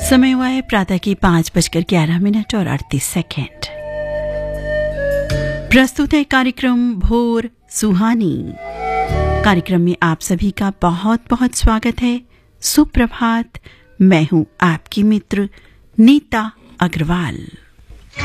समय हुआ है प्रातः की 5:11 और 38 सेकेंड। प्रस्तुत है कार्यक्रम भोर सुहानी। कार्यक्रम में आप सभी का बहुत बहुत स्वागत है। सुप्रभात। मैं हूं आपकी मित्र नीता अग्रवाल।